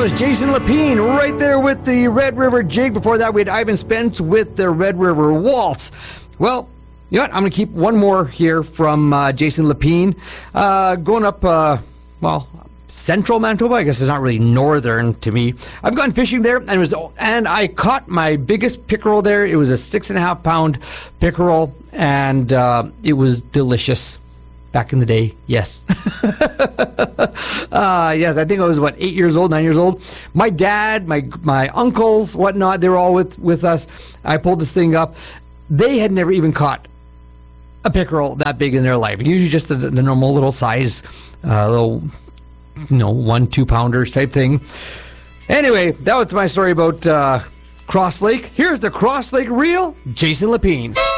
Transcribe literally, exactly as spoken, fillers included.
was Jason Lapine right there with the Red River Jig. Before that, we had Ivan Spence with the Red River Waltz. Well, you know what? I'm going to keep one more here from uh, Jason Lapine. Uh, going up, uh, well, central Manitoba. I guess it's not really northern to me. I've gone fishing there, and it was, and I caught my biggest pickerel there. It was a six and a half pound pickerel, and uh, it was delicious. Back in the day, yes. uh, yes, I think I was, what, eight years old, nine years old. My dad, my my uncles, whatnot, they were all with, with us. I pulled this thing up. They had never even caught a pickerel that big in their life. Usually just the, the normal little size, uh, little, you know, one, two pounders type thing. Anyway, that was my story about uh, Cross Lake. Here's the Cross Lake Reel, Jason Lapine.